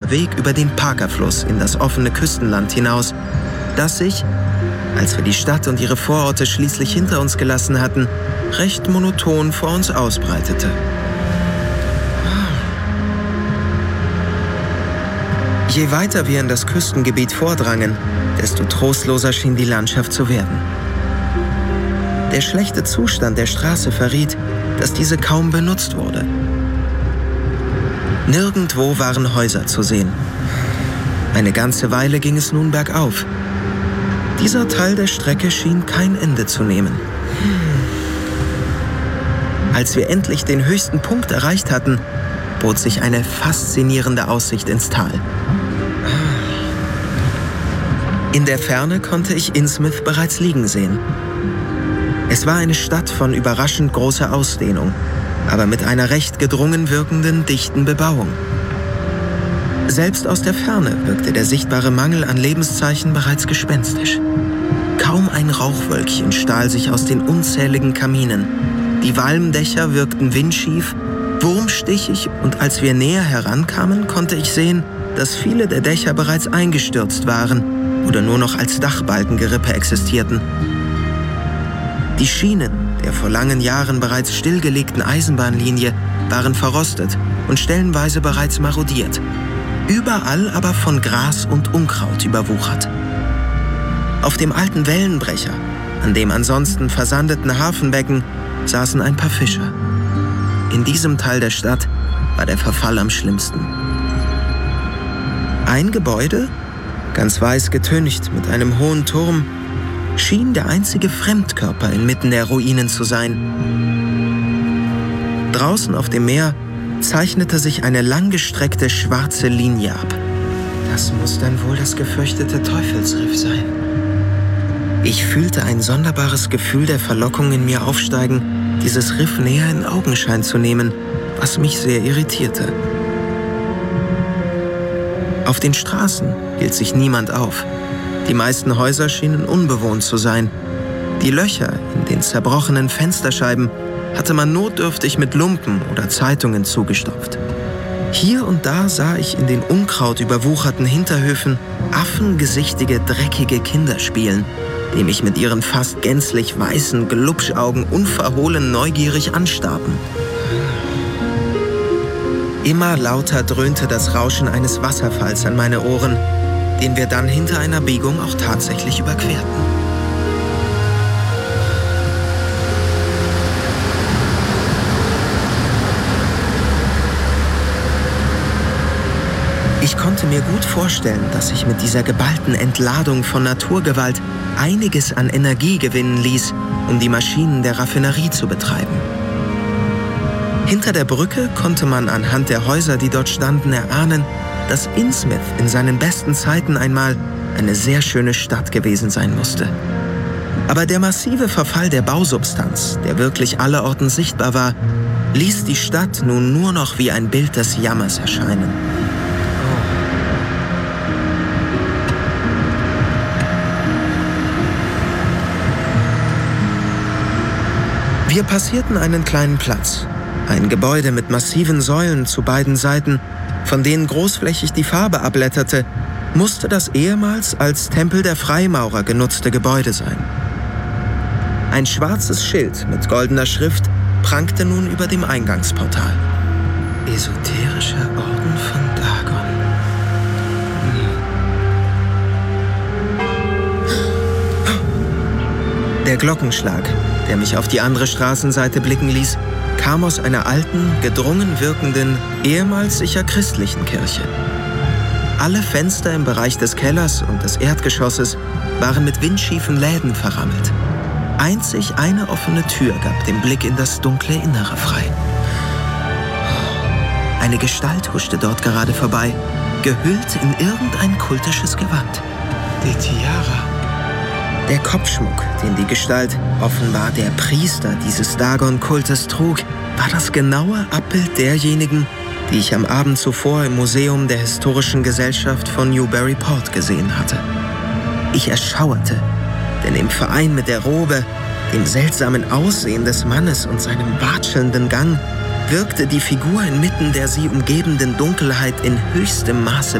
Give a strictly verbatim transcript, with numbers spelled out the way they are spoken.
Weg über den Parker-Fluss in das offene Küstenland hinaus, das sich, als wir die Stadt und ihre Vororte schließlich hinter uns gelassen hatten, recht monoton vor uns ausbreitete. Je weiter wir in das Küstengebiet vordrangen, desto trostloser schien die Landschaft zu werden. Der schlechte Zustand der Straße verriet, dass diese kaum benutzt wurde. Nirgendwo waren Häuser zu sehen. Eine ganze Weile ging es nun bergauf. Dieser Teil der Strecke schien kein Ende zu nehmen. Als wir endlich den höchsten Punkt erreicht hatten, bot sich eine faszinierende Aussicht ins Tal. In der Ferne konnte ich Innsmouth bereits liegen sehen. Es war eine Stadt von überraschend großer Ausdehnung, aber mit einer recht gedrungen wirkenden, dichten Bebauung. Selbst aus der Ferne wirkte der sichtbare Mangel an Lebenszeichen bereits gespenstisch. Kaum ein Rauchwölkchen stahl sich aus den unzähligen Kaminen. Die Walmdächer wirkten windschief, wurmstichig, und als wir näher herankamen, konnte ich sehen, dass viele der Dächer bereits eingestürzt waren oder nur noch als Dachbalkengerippe existierten. Die Schienen der vor langen Jahren bereits stillgelegten Eisenbahnlinie waren verrostet und stellenweise bereits marodiert, überall aber von Gras und Unkraut überwuchert. Auf dem alten Wellenbrecher, an dem ansonsten versandeten Hafenbecken, saßen ein paar Fischer. In diesem Teil der Stadt war der Verfall am schlimmsten. Ein Gebäude, ganz weiß getüncht mit einem hohen Turm, schien der einzige Fremdkörper inmitten der Ruinen zu sein. Draußen auf dem Meer zeichnete sich eine langgestreckte schwarze Linie ab. Das muss dann wohl das gefürchtete Teufelsriff sein. Ich fühlte ein sonderbares Gefühl der Verlockung in mir aufsteigen, dieses Riff näher in Augenschein zu nehmen, was mich sehr irritierte. Auf den Straßen hielt sich niemand auf. Die meisten Häuser schienen unbewohnt zu sein. Die Löcher in den zerbrochenen Fensterscheiben hatte man notdürftig mit Lumpen oder Zeitungen zugestopft. Hier und da sah ich in den unkrautüberwucherten Hinterhöfen affengesichtige, dreckige Kinder spielen, die mich mit ihren fast gänzlich weißen Glubschaugen unverhohlen neugierig anstarrten. Immer lauter dröhnte das Rauschen eines Wasserfalls an meine Ohren, den wir dann hinter einer Biegung auch tatsächlich überquerten. Ich konnte mir gut vorstellen, dass sich mit dieser geballten Entladung von Naturgewalt einiges an Energie gewinnen ließ, um die Maschinen der Raffinerie zu betreiben. Hinter der Brücke konnte man anhand der Häuser, die dort standen, erahnen, dass Innsmouth in seinen besten Zeiten einmal eine sehr schöne Stadt gewesen sein musste. Aber der massive Verfall der Bausubstanz, der wirklich allerorten sichtbar war, ließ die Stadt nun nur noch wie ein Bild des Jammers erscheinen. Wir passierten einen kleinen Platz, ein Gebäude mit massiven Säulen zu beiden Seiten, von denen großflächig die Farbe abblätterte, musste das ehemals als Tempel der Freimaurer genutzte Gebäude sein. Ein schwarzes Schild mit goldener Schrift prangte nun über dem Eingangsportal. Esoterischer Orden von Dagon. Der Glockenschlag, der mich auf die andere Straßenseite blicken ließ, kam aus einer alten, gedrungen wirkenden, ehemals sicher christlichen Kirche. Alle Fenster im Bereich des Kellers und des Erdgeschosses waren mit windschiefen Läden verrammelt. Einzig eine offene Tür gab den Blick in das dunkle Innere frei. Eine Gestalt huschte dort gerade vorbei, gehüllt in irgendein kultisches Gewand. Die Tiara. Der Kopfschmuck, den die Gestalt, offenbar der Priester dieses Dagon-Kultes trug, war das genaue Abbild derjenigen, die ich am Abend zuvor im Museum der Historischen Gesellschaft von Newburyport gesehen hatte. Ich erschauerte, denn im Verein mit der Robe, dem seltsamen Aussehen des Mannes und seinem watschelnden Gang wirkte die Figur inmitten der sie umgebenden Dunkelheit in höchstem Maße